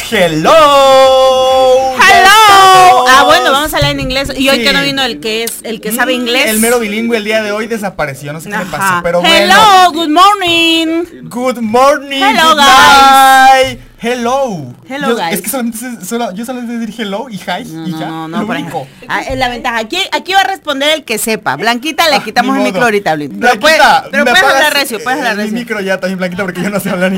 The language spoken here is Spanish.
hello. Hello. Bueno, vamos a hablar en inglés. Y hoy que no vino el que sabe inglés. El mero bilingüe el día de hoy desapareció, no sé qué le pasó, pero hello, good morning. Good morning. Hello, good guys. night. Hello. Hello, guys. Es que solamente decir hello y hi y ya. No, por ejemplo. Es la ventaja. Aquí va a responder el que sepa. Blanquita, le quitamos el micro ahorita. Blanquita, pero puedes hablar recio, puedes hablar recio. Mi micro ya también, Blanquita, porque yo no sé hablar